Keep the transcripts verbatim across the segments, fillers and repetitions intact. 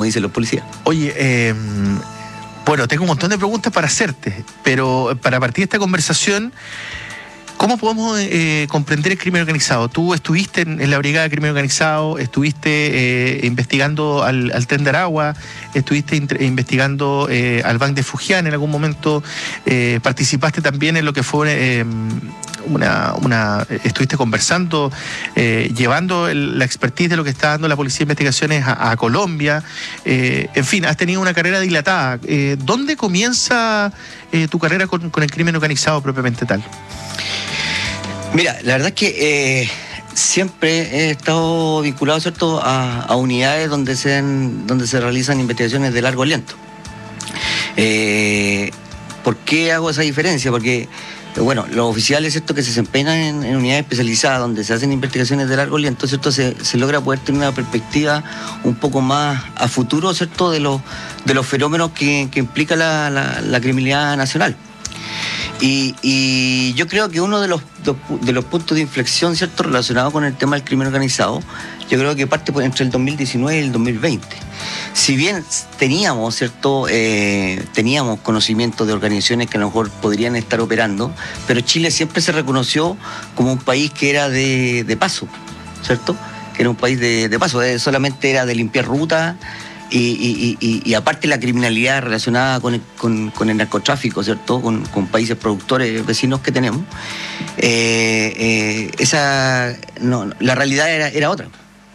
dicen los policías. Oye, eh, bueno, tengo un montón de preguntas para hacerte, pero para partir de esta conversación, ¿cómo podemos eh, comprender el crimen organizado? Tú estuviste en, en la Brigada de Crimen Organizado, estuviste eh, investigando al, al Tren de Aragua, estuviste intre, investigando eh, al Banc de Fujian en algún momento, eh, participaste también en lo que fue eh, una, una... estuviste conversando, eh, llevando el, la expertise de lo que está dando la Policía de Investigaciones a, a Colombia, eh, en fin, has tenido una carrera dilatada. Eh, ¿Dónde comienza eh, tu carrera con, con el crimen organizado propiamente tal? Mira, la verdad es que eh, siempre he estado vinculado, ¿cierto?, a, a unidades donde se, donde se realizan investigaciones de largo aliento. Eh, ¿Por qué hago esa diferencia? Porque, bueno, los oficiales, ¿cierto?, que se desempeñan en, en unidades especializadas donde se hacen investigaciones de largo aliento, ¿cierto?, se, se logra poder tener una perspectiva un poco más a futuro, ¿cierto?, de los, de los fenómenos que, que implica la, la, la criminalidad nacional. Y, y yo creo que uno de los, de los puntos de inflexión, ¿cierto?, relacionado con el tema del crimen organizado, yo creo que parte entre el dos mil diecinueve y el dos mil veinte. Si bien teníamos, ¿cierto?, eh, teníamos conocimiento de organizaciones que a lo mejor podrían estar operando, pero Chile siempre se reconoció como un país que era de, de paso, ¿cierto?, que era un país de, de paso, eh, solamente era de limpiar rutas. Y, y, y, y aparte la criminalidad relacionada con el, con, con el narcotráfico, ¿cierto?, con, con países productores vecinos que tenemos, eh, eh, esa, no, la realidad era, era otra.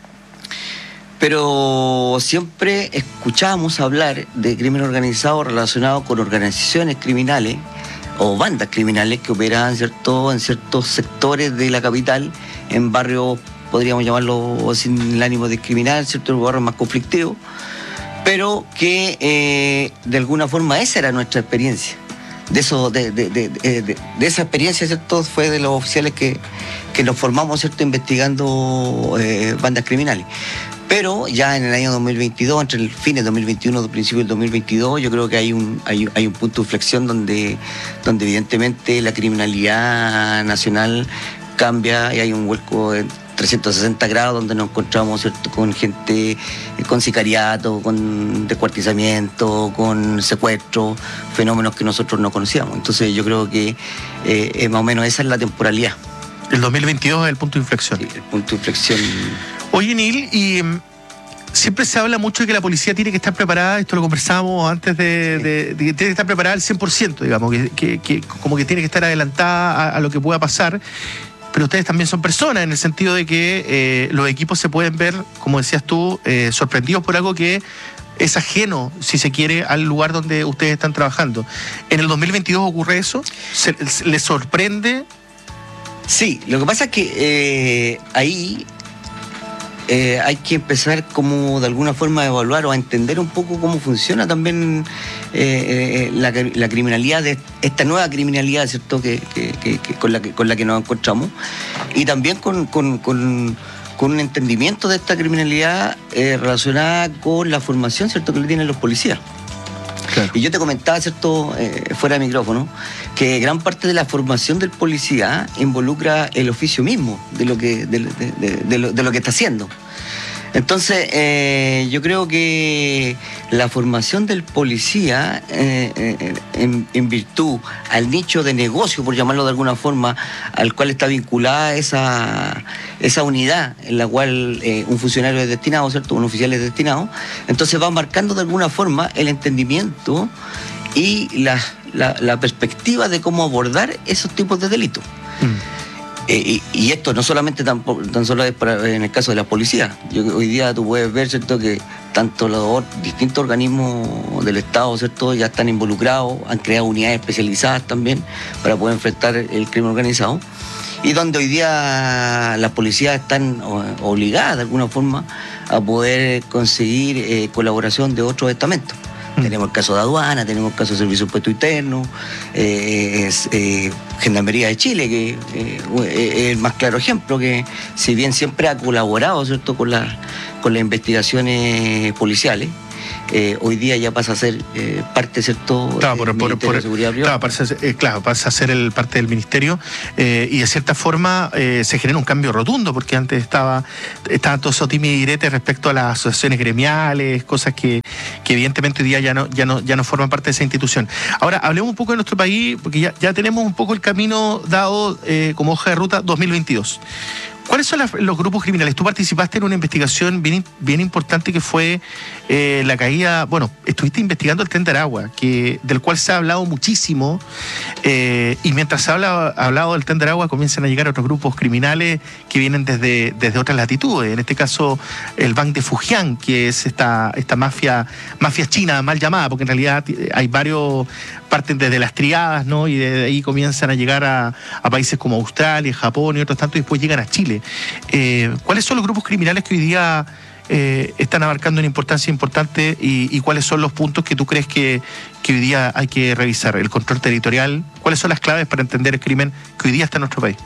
Pero siempre escuchábamos hablar de crimen organizado relacionado con organizaciones criminales o bandas criminales que operaban, ¿cierto?, en ciertos sectores de la capital, en barrios, podríamos llamarlo sin el ánimo de discriminar, ¿cierto?, barrios más conflictivos, pero que eh, de alguna forma esa era nuestra experiencia. De eso, de, de, de, de, de esa experiencia, ¿cierto?, fue de los oficiales que, que nos formamos, ¿cierto?, investigando eh, bandas criminales. Pero ya en el año dos mil veintidós, entre el fin de dos mil veintiuno y principio del dos mil veintidós, yo creo que hay un, hay, hay un punto de inflexión donde, donde evidentemente la criminalidad nacional cambia y hay un vuelco de trescientos sesenta grados donde nos encontramos, ¿cierto?, con gente, con sicariato, con descuartizamiento, con secuestro, fenómenos que nosotros no conocíamos. Entonces yo creo que eh, más o menos esa es la temporalidad. El dos mil veintidós es el punto de inflexión. Sí, el punto de inflexión. Oye, Neil, y um, siempre se habla mucho de que la policía tiene que estar preparada, esto lo conversamos antes de, sí. de, de que tiene que estar preparada al cien por ciento, digamos, que, que, que como que tiene que estar adelantada a, a lo que pueda pasar. Pero ustedes también son personas, en el sentido de que eh, los equipos se pueden ver, como decías tú, eh, sorprendidos por algo que es ajeno, si se quiere, al lugar donde ustedes están trabajando. ¿En el dos mil veintidós ocurre eso? ¿Se, ¿Les sorprende? Sí, lo que pasa es que eh, ahí eh, hay que empezar como de alguna forma a evaluar o a entender un poco cómo funciona también eh, eh, la, la criminalidad, de esta nueva criminalidad, ¿cierto?, que, que, que, que con, la que, con la que nos encontramos, y también con, con, con, con un entendimiento de esta criminalidad eh, relacionada con la formación, ¿cierto?, que le tienen los policías. Claro. Y yo te comentaba, ¿cierto?, eh, fuera de micrófono, que gran parte de la formación del policía involucra el oficio mismo de lo que, de, de, de, de lo, de lo que está haciendo. Entonces, eh, yo creo que la formación del policía, eh, eh, en, en virtud al nicho de negocio, por llamarlo de alguna forma, al cual está vinculada esa, esa unidad en la cual eh, un funcionario es destinado, ¿cierto?, un oficial es destinado, entonces va marcando de alguna forma el entendimiento y la, la, la perspectiva de cómo abordar esos tipos de delitos. Mm. Eh, y, y esto no solamente tan, tan solo es para, en el caso de la policía. Yo, hoy día tú puedes ver, ¿cierto?, que tanto los distintos organismos del Estado, ¿cierto?, ya están involucrados, han creado unidades especializadas también para poder enfrentar el crimen organizado, y donde hoy día las policías están obligadas de alguna forma a poder conseguir eh, colaboración de otros estamentos. Tenemos el caso de aduana, tenemos el caso de Servicio de Impuesto Interno, eh, es, eh, Gendarmería de Chile, que eh, es el más claro ejemplo, que si bien siempre ha colaborado, ¿cierto?, con, la, con las investigaciones policiales, eh, hoy día ya pasa a ser eh, parte, ¿cierto?, claro, del por, por, Ministerio por, de Seguridad Privada. Claro, pasa, eh, claro, pasa a ser el parte del ministerio eh, y de cierta forma eh, se genera un cambio rotundo, porque antes estaba estaban todos esos dimes y diretes respecto a las asociaciones gremiales, cosas que, que evidentemente hoy día ya no, ya no, ya no forman parte de esa institución. Ahora, hablemos un poco de nuestro país, porque ya, ya tenemos un poco el camino dado eh, como hoja de ruta dos mil veintidós. ¿Cuáles son las, los grupos criminales? Tú participaste en una investigación bien, bien importante que fue eh, la caída, bueno, estuviste investigando el Tren de Aragua, que, del cual se ha hablado muchísimo, eh, y mientras se ha hablado, hablado del Tren de Aragua comienzan a llegar otros grupos criminales que vienen desde, desde otras latitudes, en este caso el Bank de Fujian, que es esta, esta mafia, mafia china mal llamada, porque en realidad hay varios, parten desde las triadas, ¿no? Y de ahí comienzan a llegar a, a países como Australia, Japón y otros tantos, y después llegan a Chile. Eh, ¿Cuáles son los grupos criminales que hoy día eh, están abarcando una importancia importante y, y cuáles son los puntos que tú crees que, que hoy día hay que revisar? El control territorial, ¿cuáles son las claves para entender el crimen que hoy día está en nuestro país?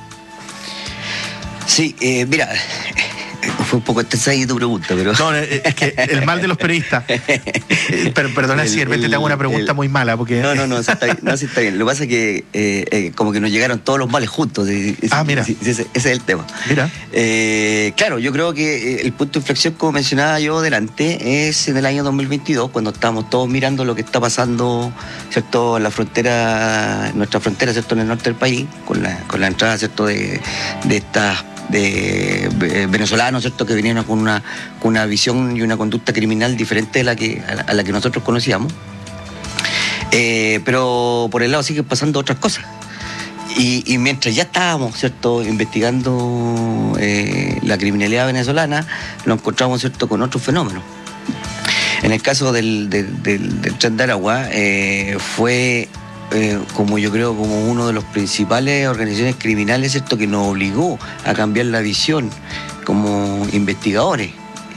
Sí, eh, mira, fue un poco extensa tu pregunta, pero... No, es que el mal de los periodistas. Per, perdona el, si de repente el, te hago una pregunta el, muy mala, porque... No, no, no, sí está bien, no, sí está bien. Lo que pasa es que eh, eh, como que nos llegaron todos los males juntos. Ese, ah, mira. Ese, ese, ese es el tema. Mira. Eh, claro, yo creo que el punto de inflexión, como mencionaba yo delante, es en el año dos mil veintidós, cuando estamos todos mirando lo que está pasando, ¿cierto?, en la frontera, nuestra frontera, ¿cierto?, en el norte del país, con la, con la entrada, ¿cierto?, de, de estas... de venezolanos, ¿cierto?, que vinieron con una, con una visión y una conducta criminal diferente a la que, a la que nosotros conocíamos. Eh, pero por el lado siguen pasando otras cosas. Y, y mientras ya estábamos, ¿cierto?, investigando eh, la criminalidad venezolana, nos encontramos, ¿cierto?, con otros fenómenos. En el caso del, del, del, del Tren de Aragua, eh, fue... Eh, como yo creo, como uno de los principales organizaciones criminales, ¿cierto?, que nos obligó a cambiar la visión como investigadores,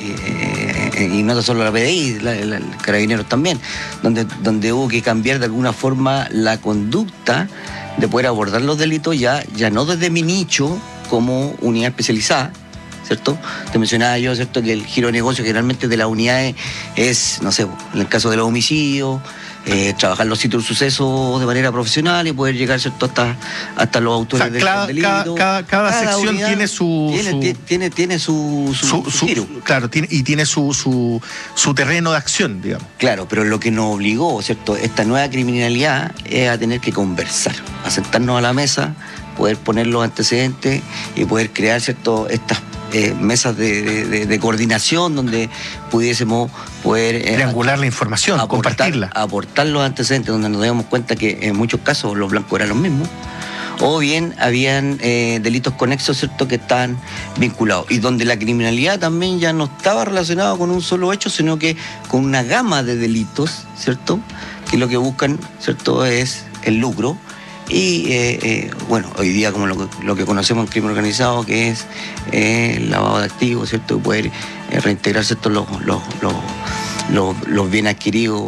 eh, y no solo la P D I, la, la, los carabineros también, donde, donde hubo que cambiar de alguna forma la conducta de poder abordar los delitos ya, ya no desde mi nicho como unidad especializada, ¿cierto? Te mencionaba yo, ¿cierto?, que el giro de negocio generalmente de las unidades es, no sé, en el caso de los homicidios, Eh, trabajar los sitios de suceso de manera profesional y poder llegar, ¿cierto?, hasta, hasta los autores, o sea, del cada, delito. Cada, cada, cada, cada sección tiene su tiene, su, tiene, tiene su, su, su, su giro. Claro, tiene, y tiene su, su, su terreno de acción, digamos. Claro, pero lo que nos obligó, ¿cierto?, esta nueva criminalidad es a tener que conversar, a sentarnos a la mesa, poder poner los antecedentes y poder crear, ¿cierto?, estas Eh, mesas de, de, de coordinación donde pudiésemos poder eh, triangular la información, aportar, compartirla. Aportar los antecedentes, donde nos damos cuenta que en muchos casos los blancos eran los mismos, o bien habían eh, delitos conexos, ¿cierto?, que estaban vinculados, y donde la criminalidad también ya no estaba relacionada con un solo hecho, sino que con una gama de delitos, ¿cierto?, que lo que buscan, ¿cierto?, es el lucro. Y eh, eh, bueno, hoy día como lo, lo que conocemos en crimen organizado, que es eh, el lavado de activos, ¿cierto?, y poder eh, reintegrar, ¿cierto?, los, los, los, los, los bienes adquiridos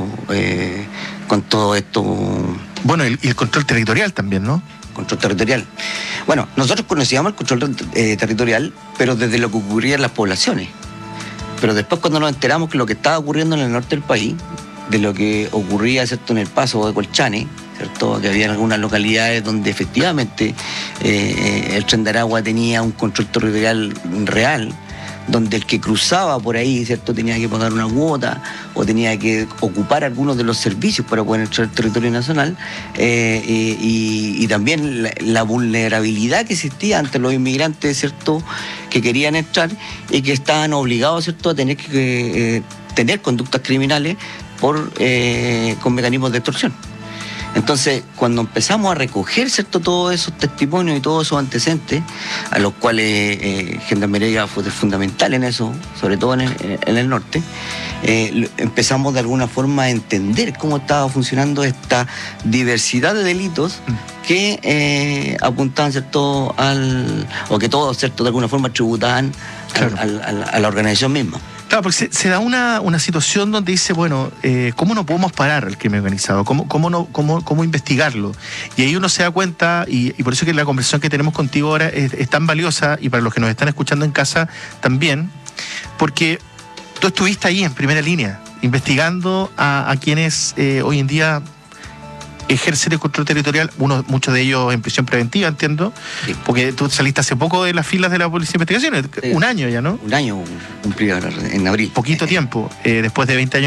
eh, con todo esto. Bueno, y el, el control territorial también, ¿no? Control territorial. Bueno, nosotros conocíamos el control eh, territorial, pero desde lo que ocurría en las poblaciones. Pero después, cuando nos enteramos que lo que estaba ocurriendo en el norte del país, de lo que ocurría, ¿cierto?, en El Paso o de Colchane, ¿cierto?, que había algunas localidades donde efectivamente eh, el Tren de Aragua tenía un control territorial real, donde el que cruzaba por ahí, ¿cierto?, tenía que pagar una cuota o tenía que ocupar algunos de los servicios para poder entrar al territorio nacional, eh, y, y también la, la vulnerabilidad que existía ante los inmigrantes, ¿cierto?, que querían entrar y que estaban obligados, ¿cierto?, a tener que eh, tener conductas criminales por eh, con mecanismos de extorsión. Entonces, cuando empezamos a recoger, ¿cierto?, todos esos testimonios y todos esos antecedentes, a los cuales eh, Gendarmería fue fundamental en eso, sobre todo en el, en el norte, eh, empezamos de alguna forma a entender cómo estaba funcionando esta diversidad de delitos que eh, apuntaban, ¿cierto?, al, o que todos, ¿cierto?, de alguna forma tributaban claro. al, al, a la organización misma. Claro, porque se, se da una, una situación donde dice, bueno, eh, ¿cómo no podemos parar el crimen organizado? ¿Cómo, cómo, no, cómo, cómo investigarlo? Y ahí uno se da cuenta, y, y por eso que la conversación que tenemos contigo ahora es, es tan valiosa, y para los que nos están escuchando en casa también, porque tú estuviste ahí en primera línea, investigando a, a quienes eh, hoy en día ejercer el control territorial, uno, muchos de ellos en prisión preventiva, entiendo, sí. Porque tú saliste hace poco de las filas de la Policía de Investigaciones, sí. Un año ya, ¿no? Un año cumplido en abril. Poquito tiempo, eh, después de veinte años